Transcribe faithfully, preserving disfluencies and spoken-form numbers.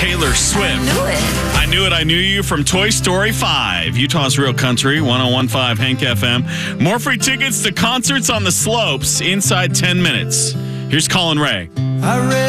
Taylor Swift. I knew it. I knew it. I knew you from Toy Story five. Utah's Real Country, one oh one point five Hank F M. More free tickets to concerts on the slopes inside ten minutes. Here's Colin Ray. I read